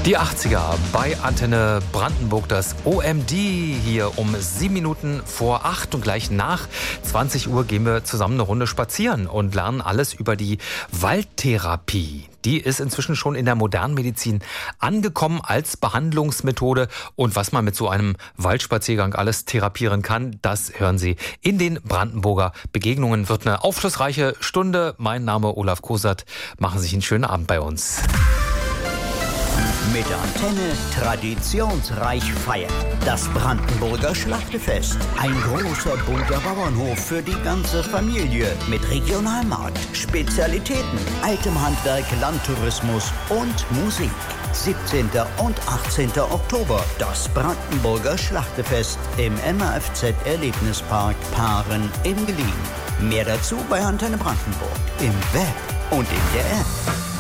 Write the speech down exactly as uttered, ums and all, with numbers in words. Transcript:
Die achtziger bei Antenne Brandenburg, das O M D hier um sieben Minuten vor acht und gleich nach zwanzig Uhr gehen wir zusammen eine Runde spazieren und lernen alles über die Waldtherapie. Die ist inzwischen schon in der modernen Medizin angekommen als Behandlungsmethode. Und was man mit so einem Waldspaziergang alles therapieren kann, das hören Sie in den Brandenburger Begegnungen. Wird eine aufschlussreiche Stunde. Mein Name Olaf Kosert. Machen Sie sich einen schönen Abend bei uns. Mit Antenne traditionsreich feiern. Das Brandenburger Schlachtefest. Ein großer bunter Bauernhof für die ganze Familie. Mit Regionalmarkt, Spezialitäten, altem Handwerk, Landtourismus und Musik. siebzehnten und achtzehnten Oktober. Das Brandenburger Schlachtefest im M A F Z Erlebnispark Paaren in Gelien. Mehr dazu bei Antenne Brandenburg. Im Web und in der App.